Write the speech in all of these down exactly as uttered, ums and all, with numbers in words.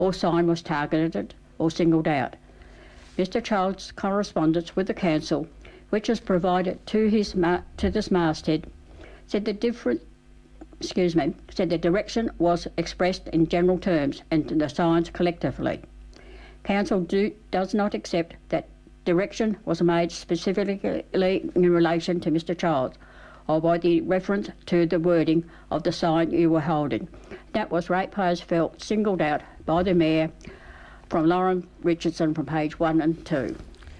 or sign was targeted or singled out. Mister Child's correspondence with the council, which was provided to his ma- to this masthead, said the different, excuse me, said the direction was expressed in general terms and the signs collectively. Council do, does not accept that direction was made specifically in relation to Mister Childs, or by the reference to the wording of the sign you were holding. That was ratepayers felt singled out by the Mayor, from Lauren Richardson from page one and two.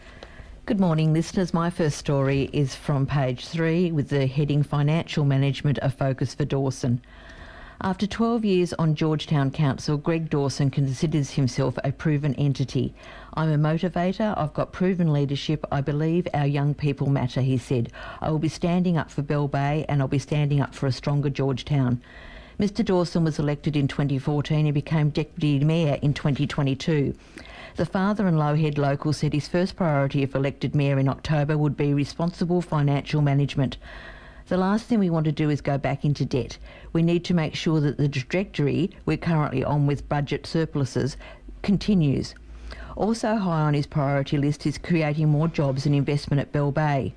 Good morning, listeners. My first story is from page three with the heading Financial Management, a Focus for Dawson. After twelve years on Georgetown Council, Greg Dawson considers himself a proven entity. I'm a motivator, I've got proven leadership, I believe our young people matter, he said. I will be standing up for Bell Bay and I'll be standing up for a stronger Georgetown. Mister Dawson was elected in twenty fourteen and became Deputy Mayor in twenty twenty-two. The father and Lowhead local said his first priority if elected Mayor in October would be responsible financial management. The last thing we want to do is go back into debt. We need to make sure that the trajectory we're currently on with budget surpluses continues. Also high on his priority list is creating more jobs and investment at Bell Bay.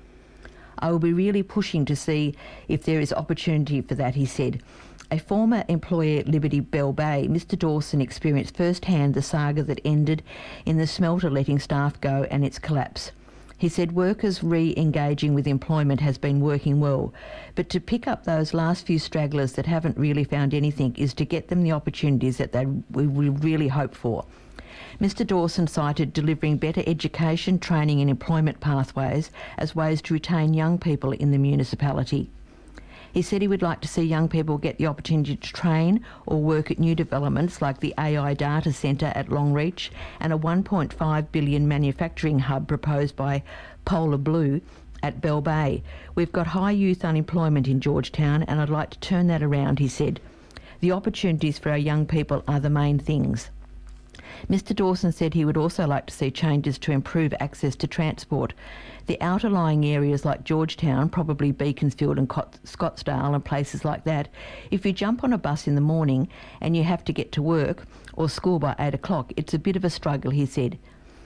I will be really pushing to see if there is opportunity for that, he said. A former employee at Liberty Bell Bay, Mister Dawson experienced firsthand the saga that ended in the smelter letting staff go and its collapse. He said workers re-engaging with employment has been working well, but to pick up those last few stragglers that haven't really found anything is to get them the opportunities that they we, we really hope for. Mister Dawson cited delivering better education, training and employment pathways as ways to retain young people in the municipality. He said he would like to see young people get the opportunity to train or work at new developments like the A I Data Centre at Longreach and a one point five billion dollars manufacturing hub proposed by Polar Blue at Bell Bay. We've got high youth unemployment in Georgetown and I'd like to turn that around, he said. The opportunities for our young people are the main things. Mister Dawson said he would also like to see changes to improve access to transport. The outer-lying areas like Georgetown, probably Beaconsfield and Scottsdale and places like that, if you jump on a bus in the morning and you have to get to work or school by eight o'clock, it's a bit of a struggle, he said.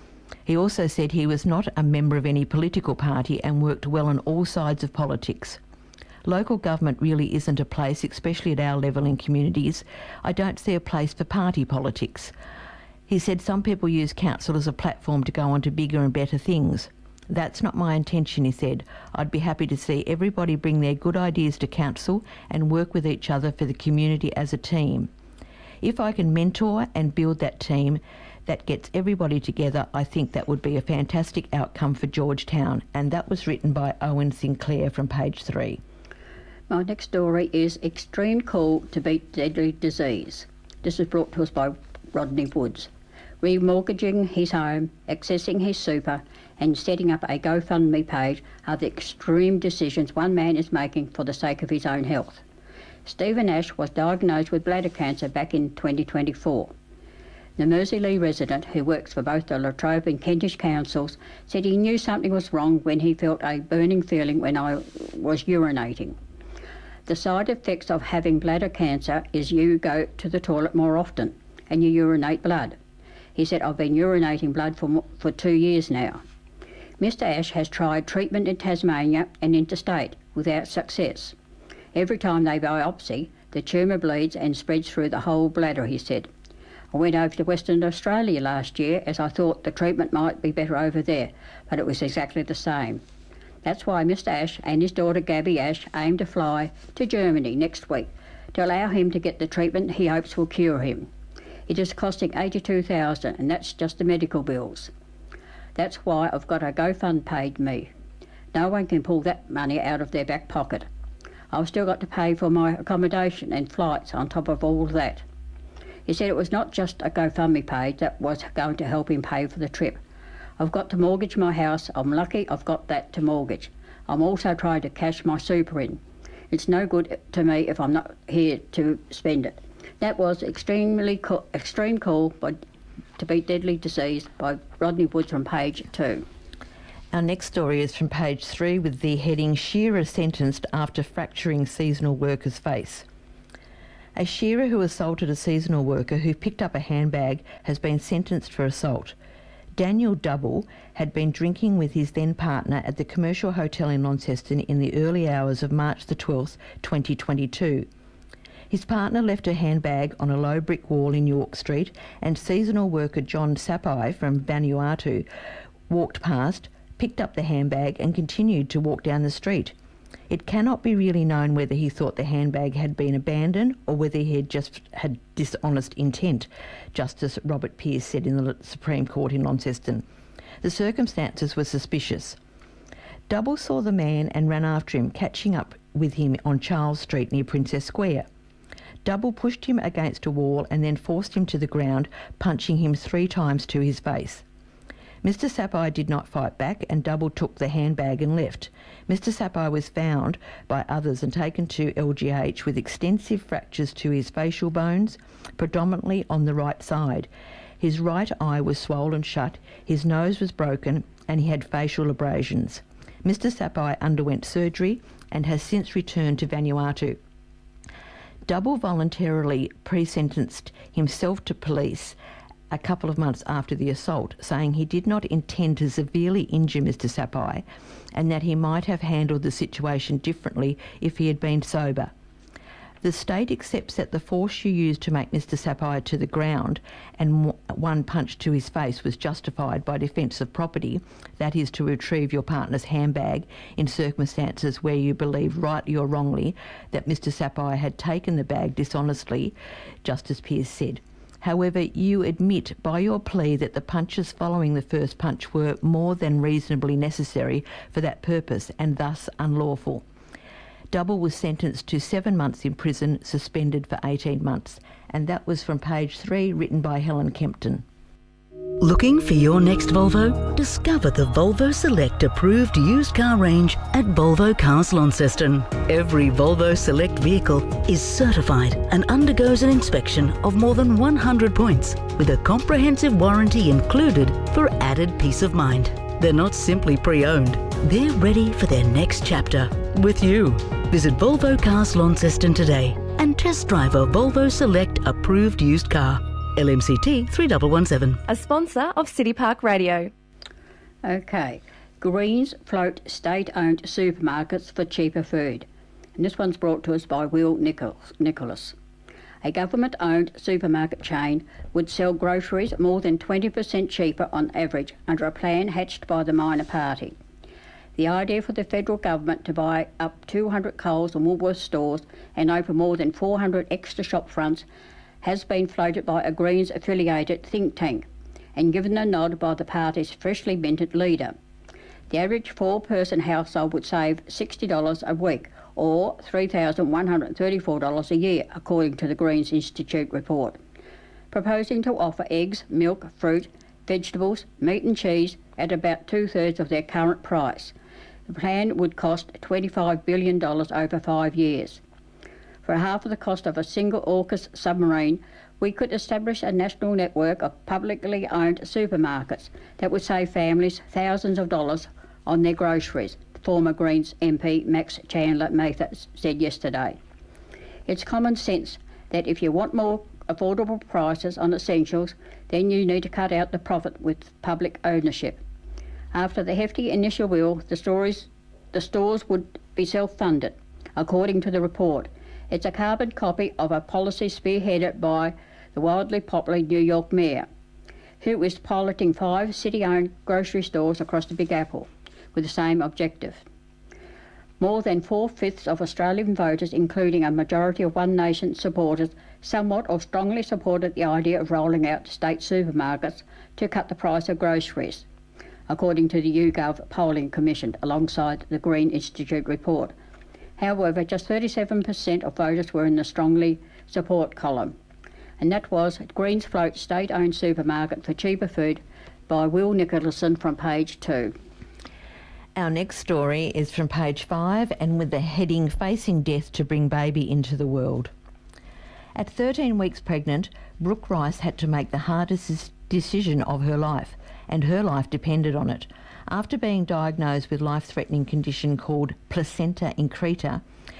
He also said he was not a member of any political party and worked well on all sides of politics. Local government really isn't a place, especially at our level in communities. I don't see a place for party politics. He said some people use council as a platform to go on to bigger and better things. That's not my intention, he said. I'd be happy to see everybody bring their good ideas to council and work with each other for the community as a team. If I can mentor and build that team that gets everybody together, I think that would be a fantastic outcome for Georgetown. And that was written by Owen Sinclair from page three. My next story is Extreme Call to Beat Deadly Disease. This is brought to us by Rodney Woods. Remortgaging his home, accessing his super and setting up a GoFundMe page are the extreme decisions one man is making for the sake of his own health. Stephen Ash was diagnosed with bladder cancer back in twenty twenty-four. The Merseylee resident, who works for both the Latrobe and Kentish councils, said he knew something was wrong when he felt a burning feeling when I was urinating. The side effects of having bladder cancer is you go to the toilet more often and you urinate blood. He said, I've been urinating blood for, for two years now. Mister Ash has tried treatment in Tasmania and interstate without success. Every time they biopsy, the tumour bleeds and spreads through the whole bladder, he said. I went over to Western Australia last year as I thought the treatment might be better over there, but it was exactly the same. That's why Mister Ash and his daughter Gabby Ash aim to fly to Germany next week to allow him to get the treatment he hopes will cure him. It is costing eighty-two thousand dollars and that's just the medical bills. That's why I've got a GoFund paid me. No one can pull that money out of their back pocket. I've still got to pay for my accommodation and flights on top of all of that. He said it was not just a GoFundMe page that was going to help him pay for the trip. I've got to mortgage my house. I'm lucky I've got that to mortgage. I'm also trying to cash my super in. It's no good to me if I'm not here to spend it. That was extremely co- extreme call by, to beat deadly disease by Rodney Woods from page two. Our next story is from page three with the heading Shearer sentenced after fracturing seasonal workers' face. A shearer who assaulted a seasonal worker who picked up a handbag has been sentenced for assault. Daniel Double had been drinking with his then partner at the Commercial Hotel in Launceston in the early hours of March the twelfth, twenty twenty-two. His partner left her handbag on a low brick wall in York Street, and seasonal worker John Sapai from Vanuatu walked past, picked up the handbag and continued to walk down the street. It cannot be really known whether he thought the handbag had been abandoned or whether he had just had dishonest intent, Justice Robert Pearce said in the Supreme Court in Launceston. The circumstances were suspicious. Double saw the man and ran after him, catching up with him on Charles Street near Princess Square. Double pushed him against a wall and then forced him to the ground, punching him three times to his face. Mister Sapai did not fight back, and Double took the handbag and left. Mister Sapai was found by others and taken to L G H with extensive fractures to his facial bones, predominantly on the right side. His right eye was swollen shut, his nose was broken, and he had facial abrasions. Mister Sapai underwent surgery and has since returned to Vanuatu. Double voluntarily pre-sentenced himself to police a couple of months after the assault, saying he did not intend to severely injure Mister Sapai and that he might have handled the situation differently if he had been sober. The state accepts that the force you used to make Mister Sapai to the ground and one punch to his face was justified by defence of property, that is, to retrieve your partner's handbag in circumstances where you believe, rightly or wrongly, that Mister Sapai had taken the bag dishonestly, Justice Pearce said. However, you admit by your plea that the punches following the first punch were more than reasonably necessary for that purpose and thus unlawful. Double was sentenced to seven months in prison, suspended for eighteen months. And that was from page three, written by Helen Kempton. Looking for your next Volvo? Discover the Volvo Select approved used car range at Volvo Cars Launceston. Every Volvo Select vehicle is certified and undergoes an inspection of more than one hundred points, with a comprehensive warranty included for added peace of mind. They're not simply pre-owned, they're ready for their next chapter with you. Visit Volvo Cars Launceston today and test drive a Volvo Select approved used car. L M C T three one one seven. A sponsor of City Park Radio. Okay. Greens float state-owned supermarkets for cheaper food. And this one's brought to us by Will Nicholas. A government-owned supermarket chain would sell groceries more than twenty percent cheaper on average under a plan hatched by the minor party. The idea for the federal government to buy up two hundred Coles and Woolworths stores and open more than four hundred extra shop fronts has been floated by a Greens-affiliated think tank and given a nod by the party's freshly minted leader. The average four-person household would save sixty dollars a week, or three thousand one hundred thirty-four dollars a year, according to the Greens Institute report, proposing to offer eggs, milk, fruit, vegetables, meat and cheese at about two-thirds of their current price. The plan would cost twenty-five billion dollars over five years. For half of the cost of a single AUKUS submarine, we could establish a national network of publicly owned supermarkets that would save families thousands of dollars on their groceries, former Greens M P Max Chandler-Mather said yesterday. It's common sense that if you want more affordable prices on essentials, then you need to cut out the profit with public ownership. After the hefty initial bill, the, stories, the stores would be self-funded, according to the report. It's a carbon copy of a policy spearheaded by the wildly popular New York mayor, who is piloting five city-owned grocery stores across the Big Apple with the same objective. More than four-fifths of Australian voters, including a majority of One Nation supporters, somewhat or strongly supported the idea of rolling out state supermarkets to cut the price of groceries, according to the YouGov polling commissioned alongside the Green Institute report. However, just thirty-seven percent of voters were in the strongly support column. And that was Greens Float State-Owned Supermarket for Cheaper Food by Will Nicholson from page two. Our next story is from page five and with the heading Facing Death to Bring Baby into the World. At thirteen weeks pregnant, Brooke Rice had to make the hardest decision of her life, and her life depended on it. After being diagnosed with life-threatening condition called placenta increta,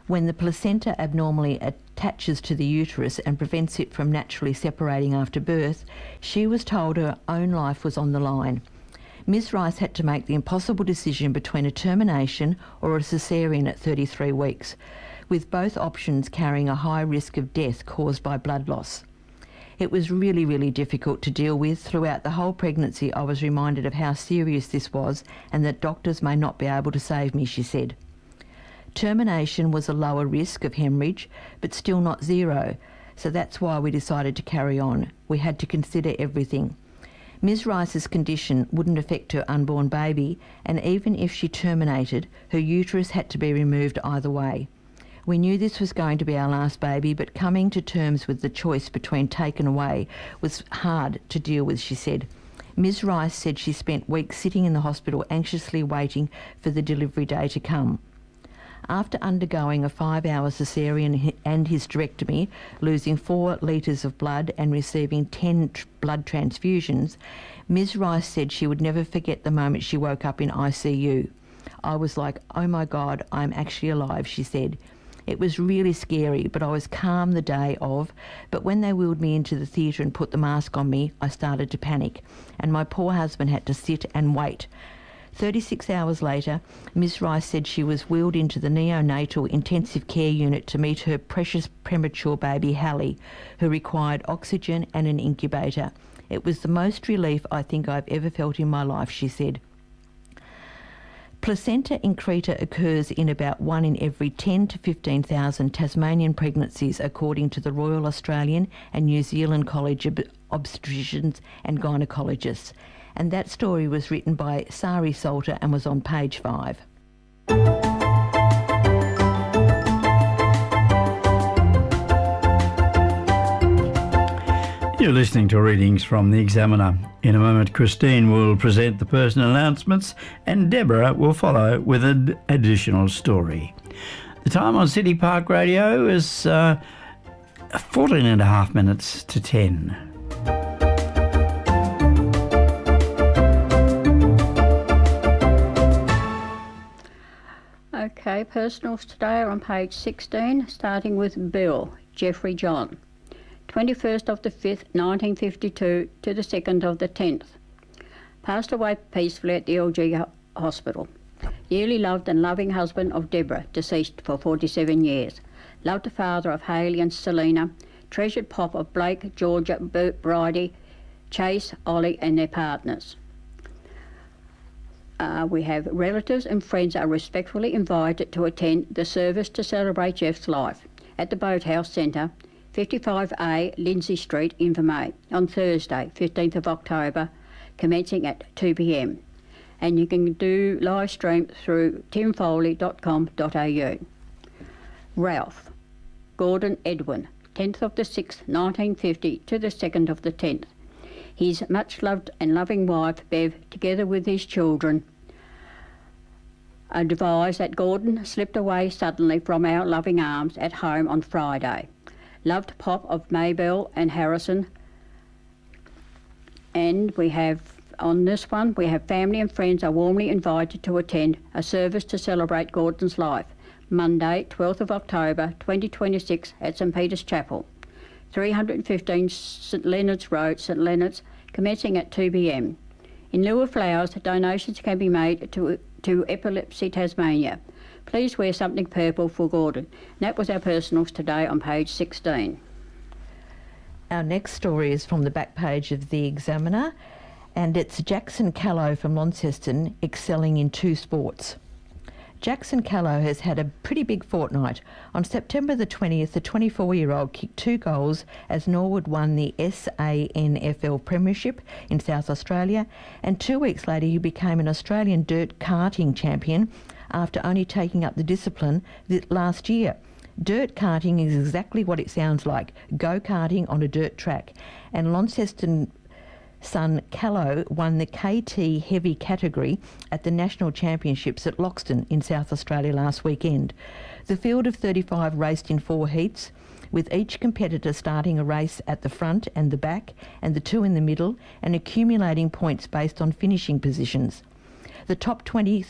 When the placenta abnormally attaches to the uterus and prevents it from naturally separating after birth, she was told her own life was on the line. Miz Rice had to make the impossible decision between a termination or a caesarean at thirty-three weeks, with both options carrying a high risk of death caused by blood loss. It was really, really difficult to deal with. Throughout the whole pregnancy, I was reminded of how serious this was and that doctors may not be able to save me, she said. Termination was a lower risk of hemorrhage, but still not zero, so that's why we decided to carry on. We had to consider everything. Miz Rice's condition wouldn't affect her unborn baby, and even if she terminated, her uterus had to be removed either way. We knew this was going to be our last baby, but coming to terms with the choice between taken away was hard to deal with, she said. Miz Rice said she spent weeks sitting in the hospital anxiously waiting for the delivery day to come. After undergoing a five-hour caesarean and hysterectomy, losing four litres of blood and receiving ten tr- blood transfusions, Miz Rice said she would never forget the moment she woke up in I C U. I was like, oh my God, I'm actually alive, she said. It was really scary, but I was calm the day of. But when they wheeled me into the theatre and put the mask on me, I started to panic, and my poor husband had to sit and wait. thirty-six hours later, Miz Rice said she was wheeled into the neonatal intensive care unit to meet her precious premature baby, Hallie, who required oxygen and an incubator. It was the most relief I think I've ever felt in my life, she said. Placenta increta occurs in about one in every ten to fifteen thousand Tasmanian pregnancies, according to the Royal Australian and New Zealand College of Obstetricians and Gynecologists. And that story was written by Sari Salter and was on page five. You're listening to readings from the Examiner. In a moment, Christine will present the personal announcements and Deborah will follow with an additional story. The time on City Park Radio is uh, fourteen and a half minutes to ten. Okay, personals today are on page sixteen, starting with Bill, Jeffrey John. twenty-first of the fifth, nineteen fifty-two to the second of the tenth. Passed away peacefully at the L G Hospital. Dearly loved and loving husband of Deborah, deceased for forty-seven years. Loved the father of Hayley and Selena. Treasured pop of Blake, Georgia, Bert, Bridie, Chase, Ollie and their partners. Uh, we have relatives and friends are respectfully invited to attend the service to celebrate Jeff's life at the Boathouse Centre, fifty-five A Lindsay Street, Invermay, on Thursday, fifteenth of October, commencing at two p m. And you can do live stream through tim foley dot com dot a u. Ralph Gordon Edwin, tenth of the sixth, nineteen fifty to the second of the tenth. His much-loved and loving wife, Bev, together with his children, advised that Gordon slipped away suddenly from our loving arms at home on Friday. Loved pop of Maybell and Harrison. And we have, on this one, we have family and friends are warmly invited to attend a service to celebrate Gordon's life, Monday, twelfth of October, twenty twenty-six at St Peter's Chapel, three fifteen St Leonard's Road, St Leonard's, commencing at two p m. In lieu of flowers, donations can be made to, to Epilepsy Tasmania. Please wear something purple for Gordon. And that was our personals today on page sixteen. Our next story is from the back page of the Examiner, and it's Jackson Callow from Launceston excelling in two sports. Jackson Callow has had a pretty big fortnight. On September the twentieth, the twenty-four-year-old kicked two goals as Norwood won the S A N F L Premiership in South Australia, and two weeks later he became an Australian dirt karting champion after only taking up the discipline last year. Dirt karting is exactly what it sounds like, go-karting on a dirt track, and Launceston son Callow won the K T heavy category at the National Championships at Loxton in South Australia last weekend. The field of thirty-five raced in four heats, with each competitor starting a race at the front and the back and the two in the middle, and accumulating points based on finishing positions. The top twenty th-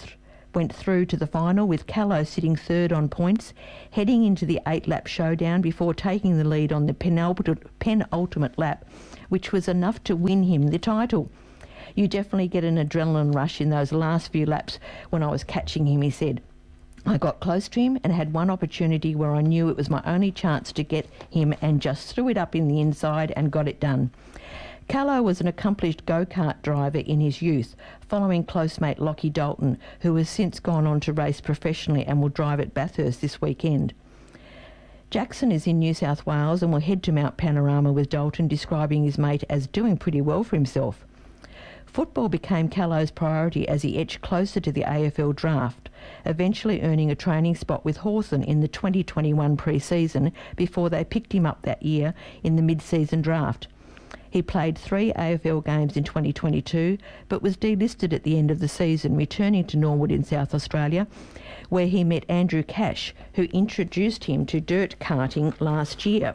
went through to the final with Callow sitting third on points, heading into the eight-lap showdown before taking the lead on the penultimate, penultimate lap, which was enough to win him the title. "You definitely get an adrenaline rush in those last few laps when I was catching him," he said. "I got close to him and had one opportunity where I knew it was my only chance to get him and just threw it up in the inside and got it done." Callow was an accomplished go-kart driver in his youth, following close mate Lockie Dalton, who has since gone on to race professionally and will drive at Bathurst this weekend. Jackson is in New South Wales and will head to Mount Panorama with Dalton, describing his mate as doing pretty well for himself. Football became Callow's priority as he edged closer to the A F L draft, eventually earning a training spot with Hawthorn in the twenty twenty-one pre-season before they picked him up that year in the mid-season draft. He played three A F L games in twenty twenty-two, but was delisted at the end of the season, returning to Norwood in South Australia, where he met Andrew Cash, who introduced him to dirt karting last year.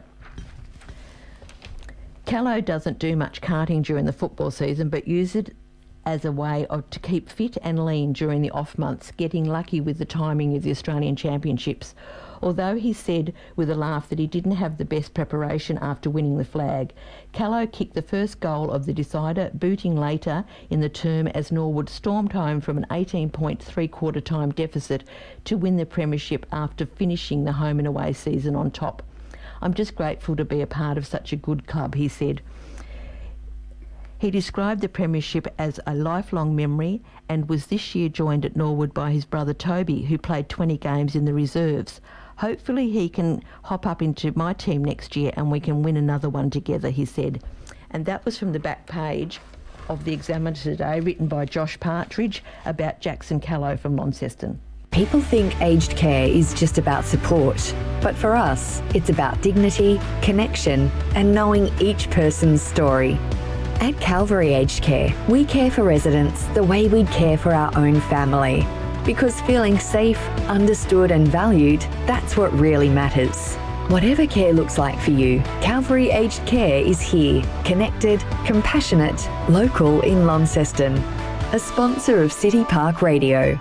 Callow doesn't do much karting during the football season, but uses it as a way of, to keep fit and lean during the off months, getting lucky with the timing of the Australian Championships. Although he said with a laugh that he didn't have the best preparation after winning the flag, Callow kicked the first goal of the decider, booting later in the term as Norwood stormed home from an eighteen-point three-quarter time deficit to win the premiership after finishing the home and away season on top. "I'm just grateful to be a part of such a good club," he said. He described the premiership as a lifelong memory and was this year joined at Norwood by his brother Toby, who played twenty games in the reserves. "Hopefully he can hop up into my team next year and we can win another one together," he said. And that was from the back page of the Examiner today, written by Josh Partridge, about Jackson Callow from Launceston. People think aged care is just about support, but for us, it's about dignity, connection, and knowing each person's story. At Calvary Aged Care, we care for residents the way we'd care for our own family. Because feeling safe, understood and valued, that's what really matters. Whatever care looks like for you, Calvary Aged Care is here, connected, compassionate, local in Launceston. A sponsor of City Park Radio.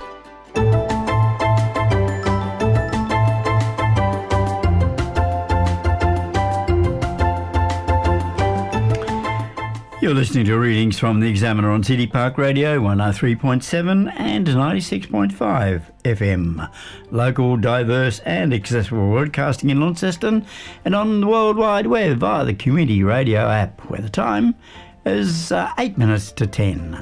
You're listening to readings from the Examiner on City Park Radio, one oh three point seven and ninety-six point five F M. Local, diverse and accessible broadcasting in Launceston and on the World Wide Web via the Community Radio app, where the time is uh, eight minutes to ten.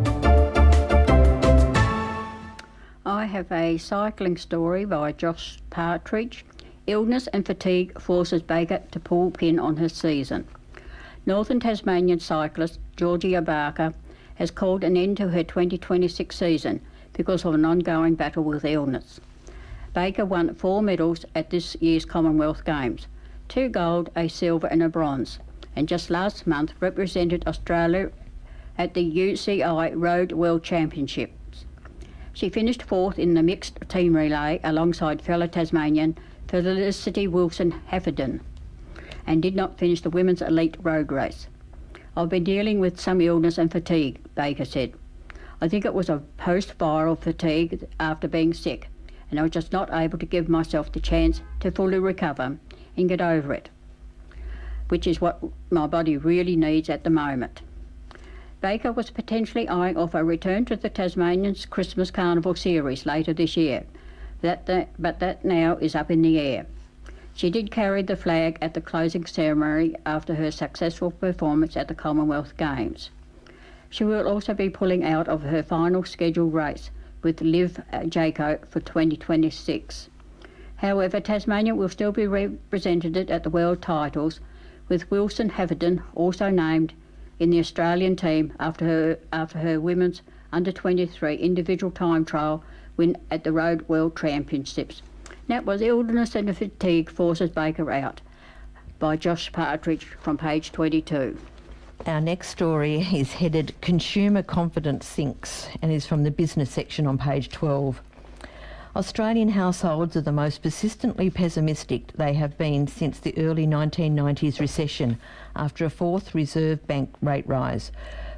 I have a cycling story by Josh Partridge. Illness and fatigue forces Baker to pull pin on her season. Northern Tasmanian cyclist Georgia Barker has called an end to her twenty twenty-six season because of an ongoing battle with illness. Baker won four medals at this year's Commonwealth Games, two gold, a silver and a bronze, and just last month represented Australia at the U C I Road World Championships. She finished fourth in the mixed team relay alongside fellow Tasmanian Felicity Wilson-Heffernan, and did not finish the women's elite road race. "I've been dealing with some illness and fatigue," Baker said. "I think it was a post-viral fatigue after being sick, and I was just not able to give myself the chance to fully recover and get over it, which is what my body really needs at the moment." Baker was potentially eyeing off a return to the Tasmanian's Christmas Carnival series later this year, that, that, but that now is up in the air. She did carry the flag at the closing ceremony after her successful performance at the Commonwealth Games. She will also be pulling out of her final scheduled race with Liv Jayco for twenty twenty-six. However, Tasmania will still be represented at the World Titles, with Wilson-Heffernan also named in the Australian team after her, after her women's under twenty-three individual time trial win at the Road World Championships. That was Illness and Fatigue Forces Baker Out by Josh Partridge from page twenty-two. Our next story is headed Consumer Confidence Sinks and is from the business section on page twelve. Australian households are the most persistently pessimistic they have been since the early nineteen nineties recession after a fourth Reserve Bank rate rise.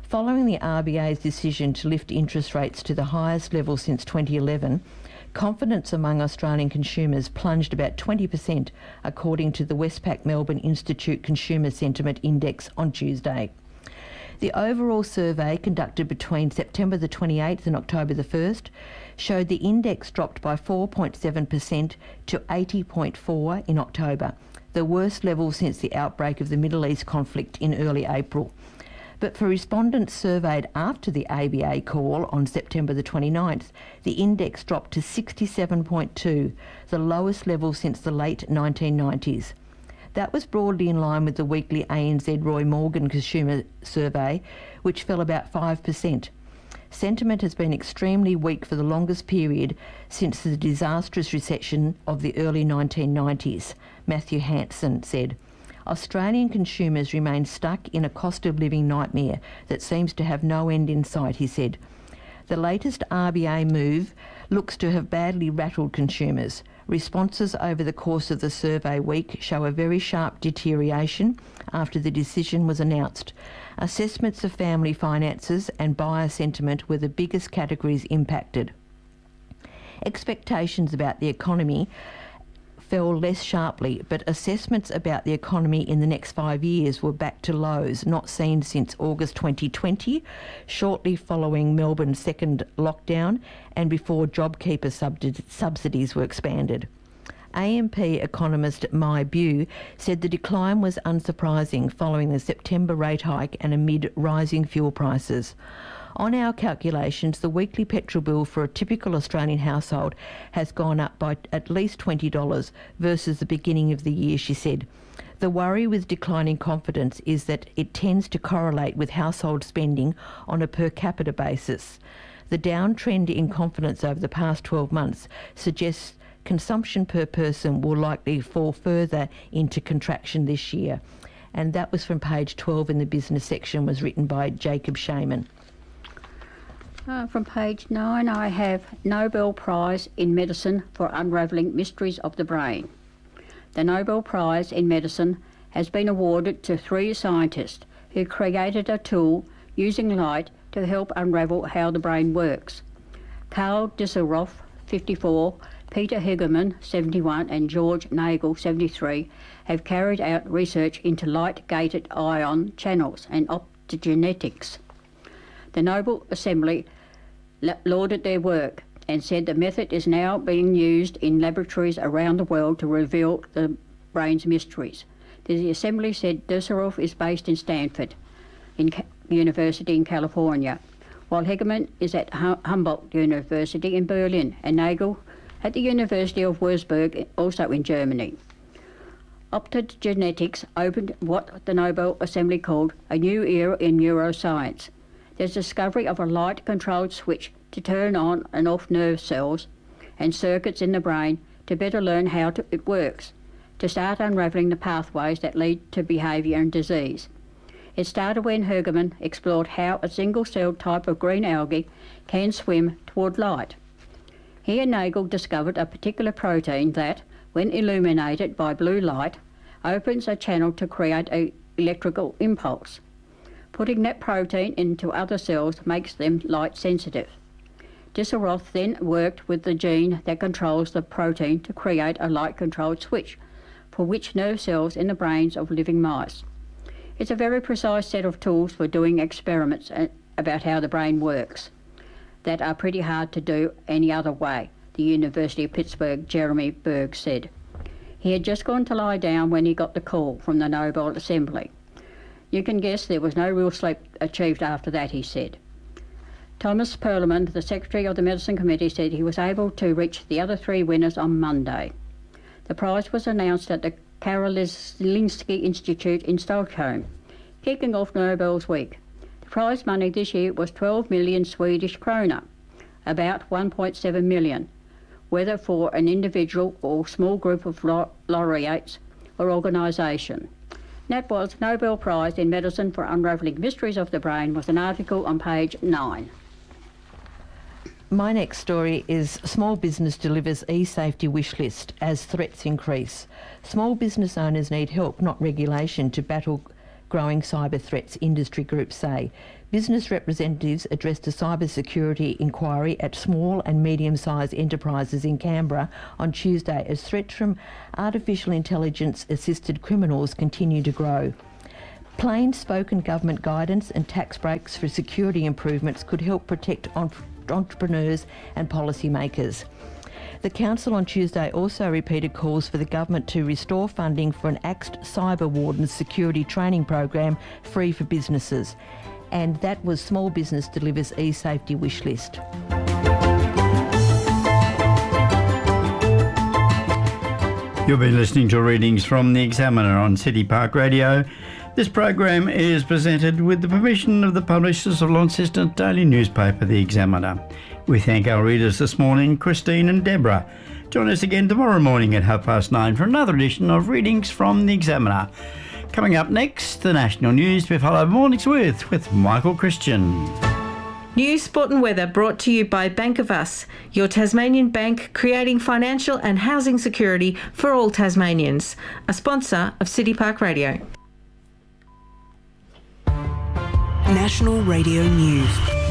Following the R B A's decision to lift interest rates to the highest level since twenty eleven, confidence among Australian consumers plunged about twenty percent, according to the Westpac Melbourne Institute Consumer Sentiment Index on Tuesday. The overall survey, conducted between September the twenty-eighth and October the first, showed the index dropped by four point seven percent to eighty point four in October, the worst level since the outbreak of the Middle East conflict in early April. But for respondents surveyed after the A B A call on September the twenty-ninth, the index dropped to sixty-seven point two, the lowest level since the late nineteen nineties. That was broadly in line with the weekly A N Z Roy Morgan Consumer Survey, which fell about five percent. Sentiment has been extremely weak for the longest period since the disastrous recession of the early nineteen nineties, Matthew Hansen said. Australian consumers remain stuck in a cost of living nightmare that seems to have no end in sight, he said. The latest R B A move looks to have badly rattled consumers. Responses over the course of the survey week show a very sharp deterioration after the decision was announced. Assessments of family finances and buyer sentiment were the biggest categories impacted. Expectations about the economy fell less sharply, but assessments about the economy in the next five years were back to lows not seen since August twenty twenty, shortly following Melbourne's second lockdown and before JobKeeper subsidi- subsidies were expanded. A M P economist Mai Bew said the decline was unsurprising following the September rate hike and amid rising fuel prices. On our calculations, the weekly petrol bill for a typical Australian household has gone up by at least twenty dollars versus the beginning of the year, she said. The worry with declining confidence is that it tends to correlate with household spending on a per capita basis. The downtrend in confidence over the past twelve months suggests consumption per person will likely fall further into contraction this year. And that was from page twelve in the business section, was written by Jacob Shaman. Uh, from page nine, I have Nobel Prize in Medicine for Unravelling Mysteries of the Brain. The Nobel Prize in Medicine has been awarded to three scientists who created a tool using light to help unravel how the brain works. Karl Disselroth, fifty-four, Peter Hegeman, seventy-one, and George Nagel, seventy-three, have carried out research into light-gated ion channels and optogenetics. The Nobel Assembly lauded their work and said the method is now being used in laboratories around the world to reveal the brain's mysteries. The Assembly said Disselroth is based in Stanford in Ca- University in California, while Hegeman is at hum- Humboldt University in Berlin and Nagel at the University of Würzburg, also in Germany. Optogenetics opened what the Nobel Assembly called a new era in neuroscience. The discovery of a light-controlled switch to turn on and off nerve cells and circuits in the brain to better learn how to, it works, to start unravelling the pathways that lead to behaviour and disease. It started when Hegeman explored how a single-celled type of green algae can swim toward light. He and Nagel discovered a particular protein that, when illuminated by blue light, opens a channel to create an electrical impulse. Putting that protein into other cells makes them light sensitive. Disselroth then worked with the gene that controls the protein to create a light-controlled switch, for which nerve cells in the brains of living mice. It's a very precise set of tools for doing experiments about how the brain works that are pretty hard to do any other way, the University of Pittsburgh Jeremy Berg said. He had just gone to lie down when he got the call from the Nobel Assembly. You can guess there was no real sleep achieved after that, he said. Thomas Perlman, the Secretary of the Medicine Committee, said he was able to reach the other three winners on Monday. The prize was announced at the Karolinska Institute in Stockholm, kicking off Nobel's Week. The prize money this year was twelve million Swedish krona, about one point seven million, whether for an individual or small group of laureates or organisation. That was Nobel Prize in Medicine for Unravelling Mysteries of the Brain, was an article on page nine. My next story is Small Business delivers e-safety wish list as threats increase. Small business owners need help, not regulation, to battle growing cyber threats, industry groups say. Business representatives addressed a cybersecurity inquiry at small and medium-sized enterprises in Canberra on Tuesday as threats from artificial intelligence-assisted criminals continue to grow. Plain spoken government guidance and tax breaks for security improvements could help protect entrepreneurs and policymakers. The Council on Tuesday also repeated calls for the government to restore funding for an Axed Cyber Wardens security training program free for businesses. And that was Small Business Delivers e-Safety wish list. You'll be listening to readings from The Examiner on City Park Radio. This program is presented with the permission of the publishers of Launceston's daily newspaper, The Examiner. We thank our readers this morning, Christine and Deborah. Join us again tomorrow morning at half past nine for another edition of Readings from The Examiner. Coming up next, the national news to be followed mornings with, with Michael Christian. News, sport and weather brought to you by Bank of Us, your Tasmanian bank creating financial and housing security for all Tasmanians. A sponsor of City Park Radio. National Radio News.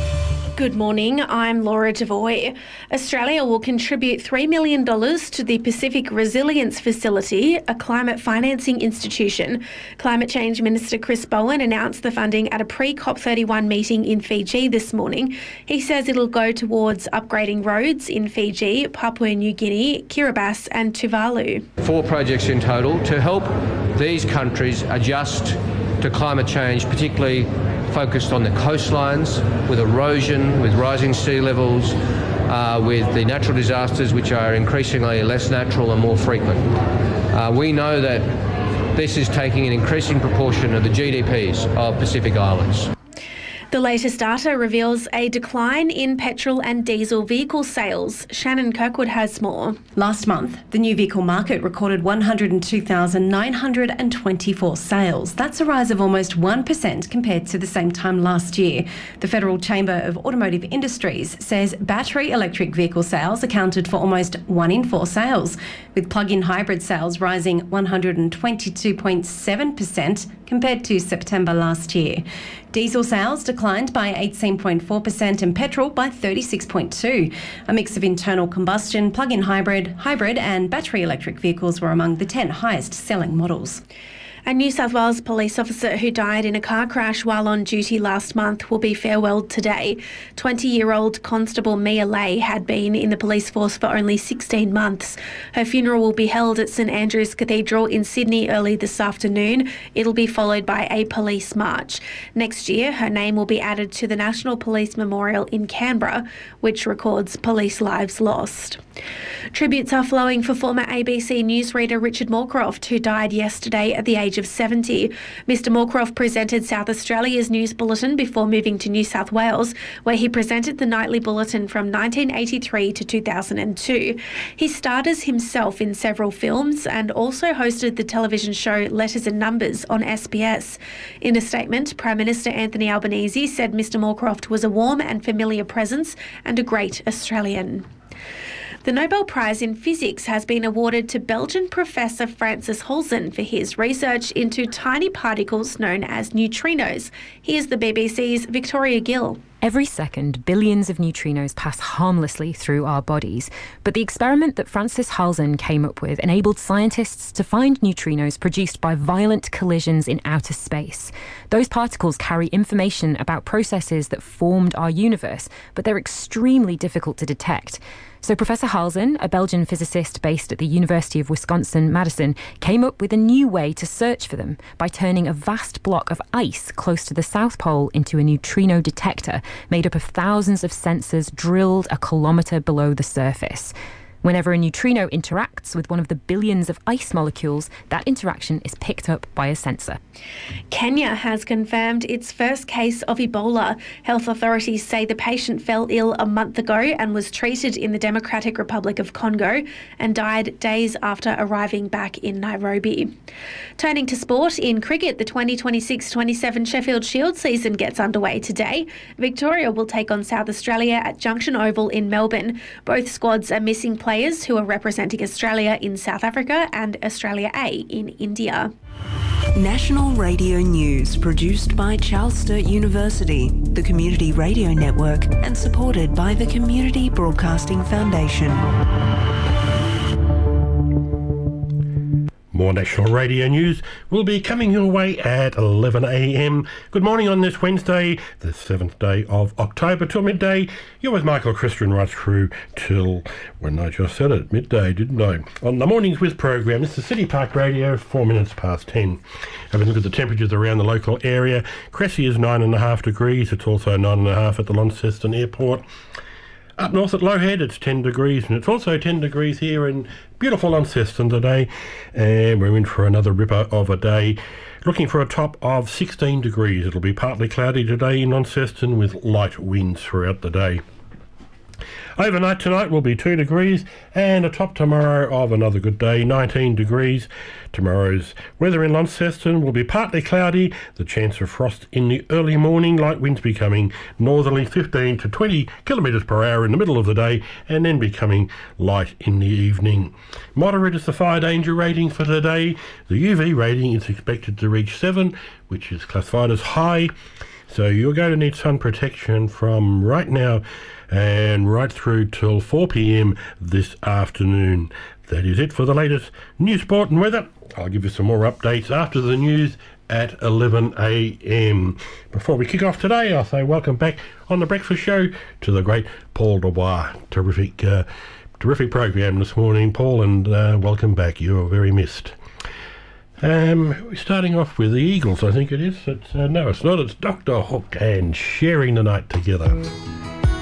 Good morning, I'm Laura Devoy. Australia will contribute three million dollars to the Pacific Resilience Facility, a climate financing institution. Climate Change Minister Chris Bowen announced the funding at a pre-COP thirty-one meeting in Fiji this morning. He says it'll go towards upgrading roads in Fiji, Papua New Guinea, Kiribati and Tuvalu. Four projects in total to help these countries adjust to climate change, particularly focused on the coastlines, with erosion, with rising sea levels, uh, with the natural disasters which are increasingly less natural and more frequent. Uh, we know that this is taking an increasing proportion of the G D Ps of Pacific Islands. The latest data reveals a decline in petrol and diesel vehicle sales. Shannon Kirkwood has more. Last month, the new vehicle market recorded one hundred two thousand nine hundred twenty-four sales. That's a rise of almost one percent compared to the same time last year. The Federal Chamber of Automotive Industries says battery electric vehicle sales accounted for almost one in four sales, with plug-in hybrid sales rising one hundred twenty-two point seven percent compared to September last year. Diesel sales declined by eighteen point four percent and petrol by thirty-six point two percent. A mix of internal combustion, plug-in hybrid, hybrid and battery electric vehicles were among the ten highest selling models. A New South Wales police officer who died in a car crash while on duty last month will be farewelled today. twenty-year-old Constable Mia Lay had been in the police force for only sixteen months. Her funeral will be held at St Andrew's Cathedral in Sydney early this afternoon. It'll be followed by a police march. Next year, her name will be added to the National Police Memorial in Canberra, which records police lives lost. Tributes are flowing for former A B C newsreader Richard Moorcroft, who died yesterday at the age of seventy. Mister Moorcroft presented South Australia's news bulletin before moving to New South Wales, where he presented the nightly bulletin from nineteen eighty-three to two thousand two. He starred as himself in several films and also hosted the television show Letters and Numbers on S B S. In a statement, Prime Minister Anthony Albanese said Mister Moorcroft was a warm and familiar presence and a great Australian. The Nobel Prize in Physics has been awarded to Belgian Professor Francis Halzen for his research into tiny particles known as neutrinos. Here's the B B C's Victoria Gill. Every second, billions of neutrinos pass harmlessly through our bodies. But the experiment that Francis Halzen came up with enabled scientists to find neutrinos produced by violent collisions in outer space. Those particles carry information about processes that formed our universe, but they're extremely difficult to detect. So Professor Halzen, a Belgian physicist based at the University of Wisconsin-Madison, came up with a new way to search for them by turning a vast block of ice close to the South Pole into a neutrino detector made up of thousands of sensors drilled a kilometre below the surface. Whenever a neutrino interacts with one of the billions of ice molecules, that interaction is picked up by a sensor. Kenya has confirmed its first case of Ebola. Health authorities say the patient fell ill a month ago and was treated in the Democratic Republic of Congo and died days after arriving back in Nairobi. Turning to sport, in cricket, the twenty twenty-six twenty-seven Sheffield Shield season gets underway today. Victoria will take on South Australia at Junction Oval in Melbourne. Both squads are missing players players who are representing Australia in South Africa and Australia A in India. National Radio News, produced by Charles Sturt University, the Community Radio Network, and supported by the Community Broadcasting Foundation. More National Radio News will be coming your way at eleven a m. Good morning on this Wednesday, the seventh day of October, till midday. You're with Michael Christian right through till, when I just said it, midday, didn't I? On the Mornings With program, this is City Park Radio, four minutes past ten. Having a look at the temperatures around the local area. Cressy is nine and a half degrees. It's also nine and a half at the Launceston Airport. Up north at Lowhead, it's ten degrees, and it's also ten degrees here in beautiful Launceston today. And we're in for another ripper of a day, looking for a top of sixteen degrees. It'll be partly cloudy today in Launceston with light winds throughout the day. Overnight tonight will be two degrees, and a top tomorrow of another good day, nineteen degrees. Tomorrow's weather in Launceston will be partly cloudy, the chance of frost in the early morning, light winds becoming northerly fifteen to twenty kilometres per hour in the middle of the day, and then becoming light in the evening. Moderate is the fire danger rating for today. The U V rating is expected to reach seven, which is classified as high. So you're going to need sun protection from right now and right through till four p m this afternoon. That is it for the latest news, sport and weather. I'll give you some more updates after the news at eleven a m. Before we kick off today, I'll say welcome back on the breakfast show to the great Paul Dubois. Terrific, uh, terrific program this morning, Paul, and uh, welcome back. You're very missed. Um, we're starting off with the Eagles, I think it is. It's, uh, no, it's not. It's Doctor Hook and Sharing the Night Together.